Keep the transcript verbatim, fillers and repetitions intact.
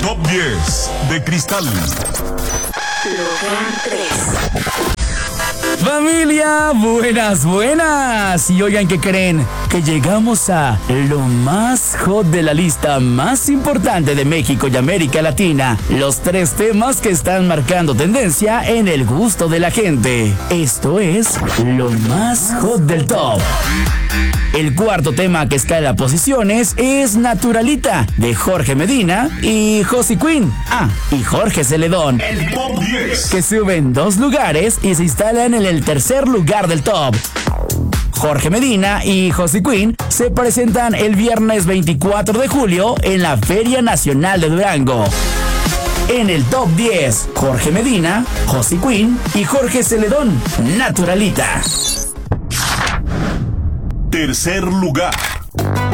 Top diez de Cristal. Lugar tres. Familia, buenas, buenas. Y oigan, ¿qué creen? Que llegamos a lo más hot de la lista más importante de México y América Latina. Los tres temas que están marcando tendencia en el gusto de la gente. Esto es lo más hot del top. El cuarto tema que escala posiciones es Naturalita, de Jorge Medina y Josie Quinn. Ah, y Jorge Celedón. El Top diez. Que suben dos lugares y se instalan en el tercer lugar del top. Jorge Medina y Josie Quinn se presentan el viernes veinticuatro de julio en la Feria Nacional de Durango. En el top diez, Jorge Medina, Josie Quinn y Jorge Celedón, Naturalita. Tercer lugar.